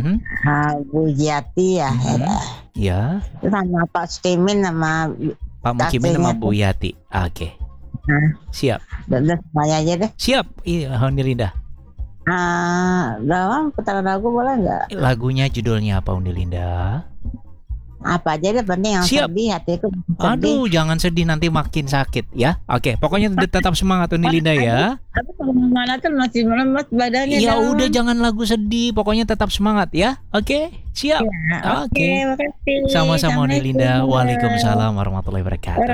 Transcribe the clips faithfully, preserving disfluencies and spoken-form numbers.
Hmm? Ha, Bu Yati ya. Mhm. Ya. Sama Pak Mukimin sama Pak Mukimin sama kakeknya Bu tuh. Yati. Oke. Nah, Siap. udah semuanya aja deh. Siap. Iya, Undi Linda. Ah, Bang, putar lagu boleh nggak? Lagunya judulnya apa, Undi Linda? Apa aja deh, penting yang Siap. sedih, hatiku sedih. Aduh, jangan sedih, nanti makin sakit ya. Oke, pokoknya tetap semangat Undi Linda ya. Tapi kalau mana tuh masih lemes badannya. Ya dong. udah, jangan lagu sedih, pokoknya tetap semangat ya. Oke, siap. Ya, Oke. oke, makasih. Sama-sama Undi Linda. Assalamualaikum. Waalaikumsalam warahmatullahi wabarakatuh.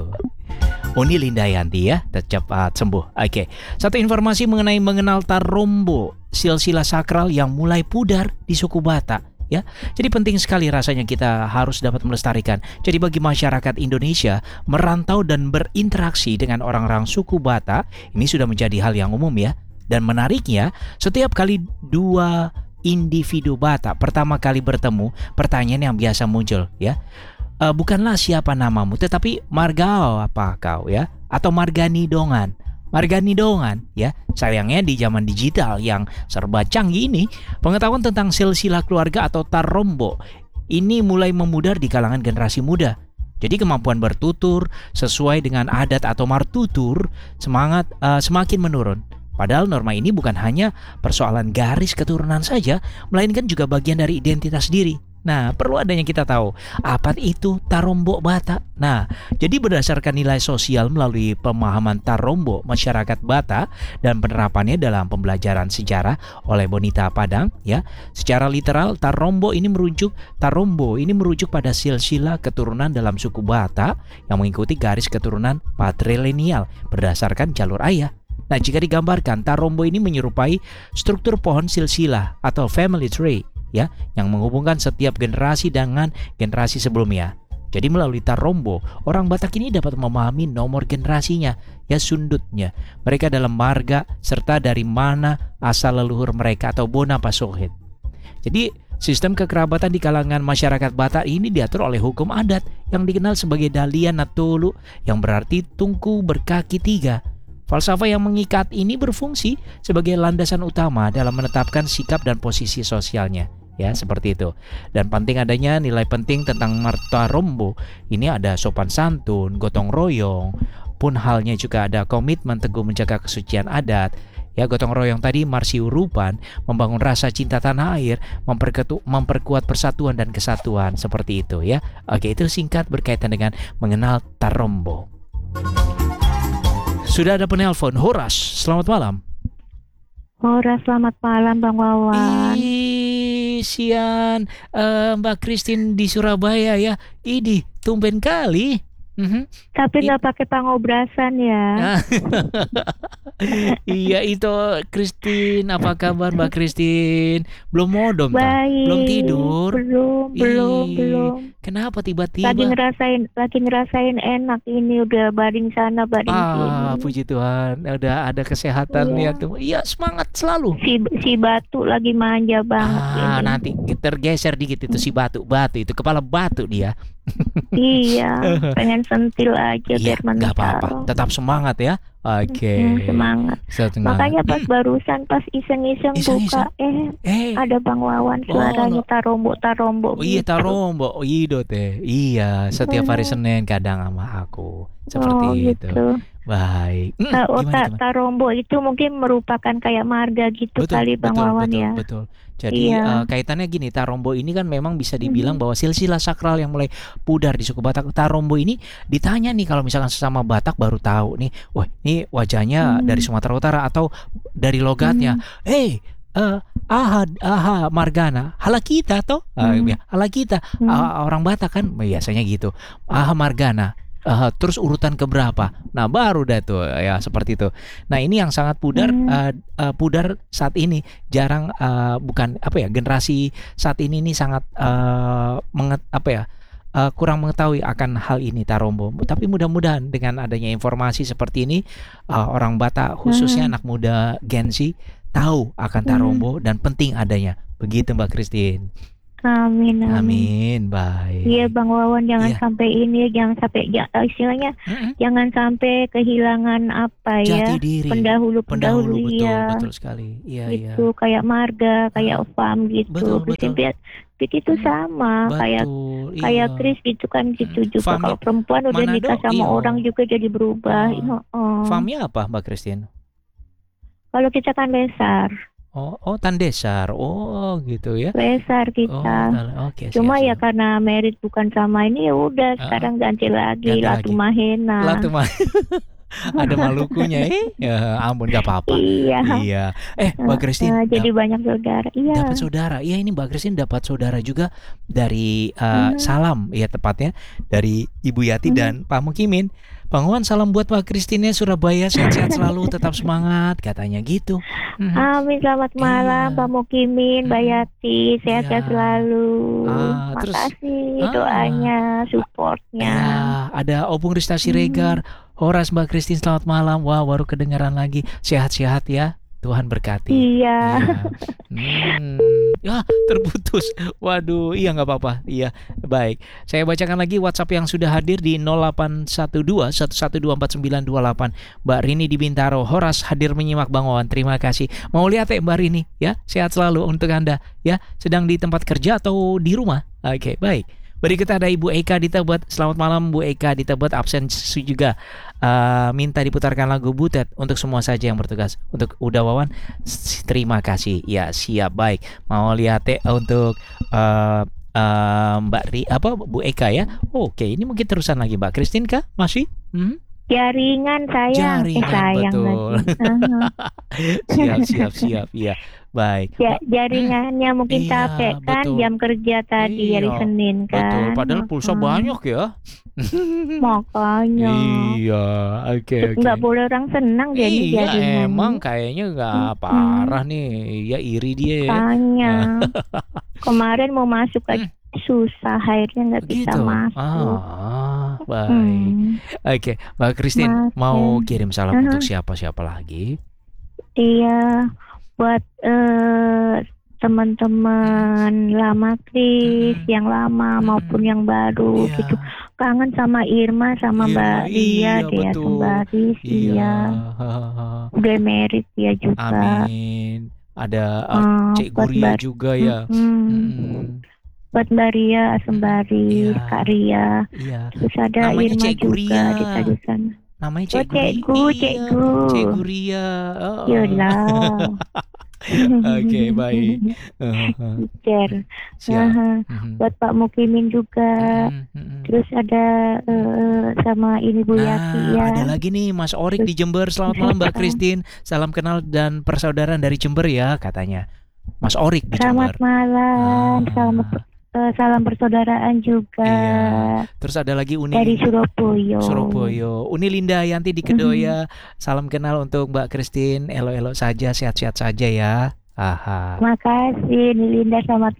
Undi Linda Yanti ya, cepat sembuh. Oke, satu informasi mengenai mengenal Tarombo, silsilah sakral yang mulai pudar di suku Batak. Ya, jadi penting sekali rasanya kita harus dapat melestarikan. Jadi bagi masyarakat Indonesia merantau dan berinteraksi dengan orang-orang suku Batak ini sudah menjadi hal yang umum ya. Dan menariknya, setiap kali dua individu Batak pertama kali bertemu, pertanyaan yang biasa muncul ya. Uh, bukanlah siapa namamu, tetapi marga apa kau ya, atau margani dongan, margani dongan ya. Sayangnya di zaman digital yang serba canggih ini, pengetahuan tentang silsilah keluarga atau Tarombo ini mulai memudar di kalangan generasi muda. Jadi kemampuan bertutur sesuai dengan adat atau martutur semangat uh, semakin menurun. Padahal norma ini bukan hanya persoalan garis keturunan saja, melainkan juga bagian dari identitas diri. Nah, perlu adanya kita tahu apa itu Tarombo Batak. Nah, jadi berdasarkan nilai sosial melalui pemahaman Tarombo masyarakat Batak dan penerapannya dalam pembelajaran sejarah oleh Bonita Padang, ya. Secara literal, Tarombo ini merujuk Tarombo ini merujuk pada silsilah keturunan dalam suku Batak yang mengikuti garis keturunan patrilineal berdasarkan jalur ayah. Nah, jika digambarkan, Tarombo ini menyerupai struktur pohon silsilah atau family tree, ya, yang menghubungkan setiap generasi dengan generasi sebelumnya. Jadi melalui Tarombo, orang Batak ini dapat memahami nomor generasinya, ya, sundutnya, mereka dalam marga, serta dari mana asal leluhur mereka atau bona pasohit. Jadi sistem kekerabatan di kalangan masyarakat Batak ini diatur oleh hukum adat yang dikenal sebagai Dalian Natulu, yang berarti tungku berkaki tiga. Falsafah yang mengikat ini berfungsi sebagai landasan utama dalam menetapkan sikap dan posisi sosialnya, ya, seperti itu. Dan penting adanya nilai penting tentang Tarombo. Ini ada sopan santun, gotong royong, pun halnya juga ada komitmen teguh menjaga kesucian adat. Ya, gotong royong tadi marsiurupan, membangun rasa cinta tanah air, memperketu, memperkuat persatuan dan kesatuan, seperti itu ya. Oke, itu singkat berkaitan dengan mengenal Tarombo. Sudah ada penelpon, Horas, selamat malam. Horas, selamat malam Bang Wawan. Ih, sian, uh, Mbak Christine di Surabaya ya. Ini tumben kali. Mm-hmm. Tapi nggak pakai pangobrasan ya. Iya itu Christine, apa kabar Mbak Christine? Belum modom, Baik, belum tidur? Belum, belum, Ih, belum. Kenapa tiba-tiba? Lagi ngerasain, lagi ngerasain enak ini, udah baring sana, baring ah, sini. Ah, puji Tuhan, udah ada kesehatan iya. ya tuh. Iya, semangat selalu. Si si batu lagi manja banget Ah, ini. nanti tergeser dikit itu si batu, batu itu kepala batu dia. Iya, pengen sentil aja Iya, biar nggak apa-apa, mental. tetap semangat ya. Oke. Okay. Hmm, semangat. Setengah. Makanya pas barusan pas iseng-iseng Iseng-iseng. buka, eh, Eh, ada Bang Wawan suaranya oh, Tarombo Tarombo. Oh iya, gitu. Tarombo, oh iya teh. Iya, setiap hari Hmm. Senin kadang sama aku. Seperti Oh, itu. gitu. Baik. Hmm, Nah, oh, gimana, gimana? Tarombo itu mungkin merupakan kayak marga gitu Betul, kali Bang betul, Wawan betul, ya. betul. Jadi Iya. uh, kaitannya gini, Tarombo ini kan memang bisa dibilang Mhm. bahwa silsilah sakral yang mulai pudar di suku Batak. Tarombo ini ditanya nih kalau misalkan sesama Batak baru tahu nih, wah ini wajahnya Hmm. dari Sumatera Utara atau dari logatnya. Hmm. Hei, uh, aha, aha, Margana, hala kita toh, uh, Hmm. ya, hala kita, Hmm. uh, orang Batak kan biasanya gitu, aha Margana. Uh, terus urutan keberapa? Nah baru dah tuh ya seperti itu. Nah ini yang sangat pudar, Hmm. uh, uh, pudar saat ini. Jarang, uh, bukan apa ya, generasi saat ini nih sangat uh, menget, apa ya uh, kurang mengetahui akan hal ini Tarombo. Tapi mudah-mudahan dengan adanya informasi seperti ini, uh, orang Batak khususnya Hmm. anak muda Gen Z tahu akan Tarombo dan penting adanya. Begitu Mbak Christine. Amin, amin. Amin, baik. Iya Bang Wawan, jangan Iya. sampai ini, jangan sampai ja- eh, istilahnya, Mm-mm. jangan sampai kehilangan apa Jati ya, diri. pendahulu Pendahulu, pendahulu betul, iya, betul sekali. Iya, iya. gitu kayak marga, kayak Ah, Fam gitu. betul, Christine betul. Piet Piet itu Hmm, sama kayak betul, kayak iya. Chris gitu kan gitu Mm, juga. Famnya Kalau perempuan udah Manado, nikah sama iya. orang juga jadi berubah. Ah, Heeh. famnya apa, Mbak Christine? Kalau kita kan besar, Oh, oh Tandesar. Oh, gitu ya. besar Oh, kita. Tan- oke, Cuma ya siap-siap. karena merit bukan sama ini ya udah Ah, sekarang ganti lagi ganti Latu lagi. Mahena. Latu mah ada Malukunya, eh? Ya ampun, gak apa-apa. Iya. Iya. Eh, Mbak Eh, Christine, eh, jadi dap- banyak saudara. Iya. dapat saudara. Iya, ini Mbak Christine dapat saudara juga dari uh, Mhm, Salam, ya tepatnya dari Ibu Yati mhm. dan Pak Mukimin. Bang Wan, salam buat Mbak Christine Surabaya, sehat-sehat selalu, tetap semangat, katanya gitu. Mhm. Amin, selamat malam Iya. Pak Mukimin, Mbak Mhm. Yati, sehat-sehat Iya. selalu. Ah, terus Makasih ah, doanya, supportnya. iya, ada Opung Rista Mhm. Siregar, Horas, Mbak Christine, selamat malam. Wah, baru kedengaran lagi. Sehat-sehat ya. Tuhan berkati. Iya. Iya. Hmm. Ya, terputus. Waduh, iya nggak apa-apa. Iya, baik. Saya bacakan lagi WhatsApp yang sudah hadir di nol delapan satu dua satu satu dua empat sembilan dua delapan. Mbak Rini di Bintaro, Horas hadir menyimak Bang Wawan. Terima kasih. Mau lihat ya Mbak Rini? Ya, sehat selalu untuk Anda. Ya, sedang di tempat kerja atau di rumah? Oke, baik. Berikutnya ada Ibu Eka di Tebet. Selamat malam Bu Eka di Tebet, absen juga. Uh, minta diputarkan lagu Butet untuk semua saja yang bertugas. Untuk Uda Wawan, s- terima kasih. Ya, siap, baik. Mau lihat ya untuk uh, uh, Mbak Ri apa Bu Eka ya? Oke, ini mungkin terusan lagi Mbak Christine kah? Masih? Hmm? Jaringan sayang, eh Jaringan, sayang betul. lagi. Aha. Siap, siap, siap. Iya, baik. Ja- Mbak, hmm, jaringannya mungkin iya, capek kan, betul. jam kerja tadi hari Iya, Senin betul. kan. Padahal pulsa Heeh. banyak ya. Makanya Iya, oke, oke. nggak boleh orang senang jadi Iya, jaringan. emang kayaknya nggak Mm-mm. parah nih. Ya iri dia ya. Tanya kemarin mau masuk Hmm, aja susah, akhirnya nggak bisa gitu. masuk. Ah, baik. Hmm, Oke, Mbak Christine Mas, mau ya. kirim salam Aha. untuk siapa-siapa lagi? Iya, buat eh, teman-teman lama Kris, Mm-mm. yang lama maupun Mm-mm. yang baru Iya, gitu. Kangen sama Irma sama Irma, Mbak Ria iya deh ya, betul. Sembaris, Iya, iya. hahaha. Udah merit dia juga. Amin. Ada uh, Eh, Cik buat Guria Mbak, juga ya. mm-mm. Mm-mm. Buat Mbak Ria, Mm-mm. Sembaris, Iya, Kak Ria. iya. Terus ada Namanya Irma Cik juga Guria. di tadi sana. Namanya Oh, Cik Guria. Cekgu, Iya, Cekgu. Cik Guria. Oh. Yolah. Oke, baik. Hahaha. Cer. Siap. Aha. Mhm. Buat Pak Mukimin juga. Mhm, mhm. Terus ada eh, sama ini Bu Yati Nah, ya. ada lagi nih Mas Orik Terus di Jember. Selamat malam Mbak Christine. Salam kenal dan persaudaraan dari Jember ya katanya. Mas Orik di Selamat Jember. malam, salam Ah, eh, salam persaudaraan juga iya. Terus ada lagi Uni dari Lin- Surabaya. Surabaya. Uni Linda Yanti di Mhm. Kedoya. Salam kenal untuk Mbak Christine. Elo-elo saja, sehat-sehat saja ya. Aha. Makasih, Nilinda, selamat Ah,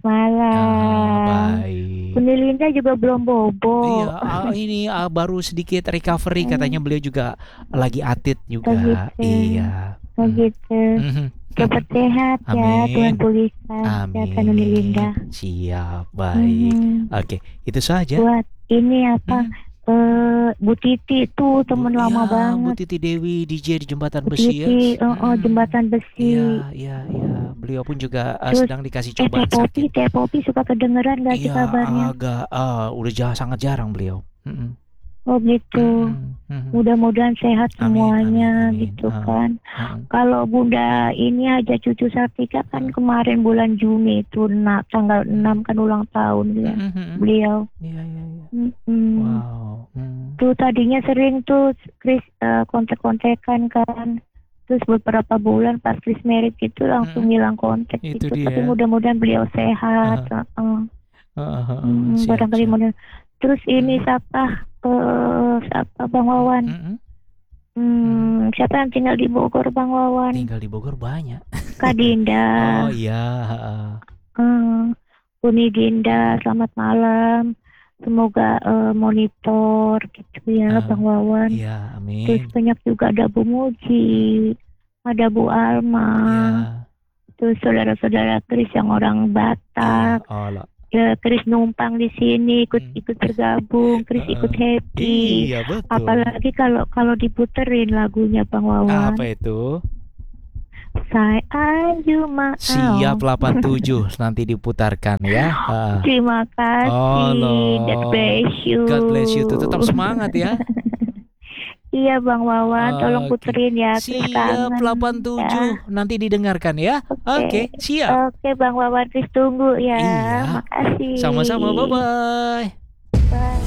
malam. baik. Bu Nilinda juga belum bobo. Iya, ah, ini ah, baru sedikit recovery katanya, beliau juga lagi atit juga. Begitu. Iya. Hmm. Begitu. Mhm. Cepat sehat ya, Amin. Tuhan pulihkan kesehatan Nilinda. Amin. Siap, baik. Mhm. Oke, itu saja. Buat ini apa? Hmm. eh Bu Titi tuh temen Bu, lama iya, Bu banget. Titi Dewi D J di Jembatan Bu Besi ya. Titi, eh, eh, Mm-mm. jembatan besi. Iya, iya, iya. Beliau pun juga uh, Terus sedang dikasih eh Teh cobaan Popi, sakit. Teh Popi suka kedengeran gak sih Iya, kabarnya? agak uh, udah jauh, sangat jarang beliau. Mm-mm. Oh gitu. Mm-mm. Mm-mm. Mudah-mudahan sehat Amin, semuanya amin, amin. gitu Ah, kan. mm-mm. Kalau Bunda ini aja cucu Sartika kan Mm. kemarin bulan Juni itu na, tanggal enam kan ulang tahun dia, Mm-mm, mm-mm. beliau. Iya, iya, iya. Mm-mm. Wow. Mm. Tuh tadinya sering tuh Chris eh, kontek-kontekan kan. Terus beberapa bulan pas Chris merit gitu langsung Mm-mm. hilang kontak Itu gitu. dia. Tapi mudah-mudahan beliau sehat. Aha. Heeh. Ah, ah, ah, Hmm, siap, barangkali siap. model. Terus ini Mm. siapa? Eh, siapa Bang Wawan? Mm-mm. Hmm, siapa yang tinggal di Bogor Bang Wawan? Tinggal di Bogor banyak. Kak Dinda. Oh iya. ah. Hmm, Uni Dinda, selamat malam. Semoga eh, monitor gitu ya Ah, Bang Wawan. Iya, Terus amin. banyak juga ada Bu Muji, ada Bu Alma, Iya, terus saudara-saudara Kris yang orang iya. Batak, Oh, lo. ya Chris numpang di sini, ikut Hmm. ikut bergabung, Chris ikut happy. Iya betul. Apalagi kalau kalau diputerin lagunya Bang Wawan. Apa itu? Sayang Jumaat. Siap delapan tujuh nanti diputarkan ya. Ah. Terima kasih. Halo. God bless you. God bless you tuh. Tetap semangat ya. Iya Bang Wawan, tolong Oke. puterin ya. Chris Siap kangen. delapan tujuh nanti didengarkan ya. Oke, siap. Oke Bang Wawan, Chris tunggu ya. Iya. Makasih. Sama-sama, bye-bye.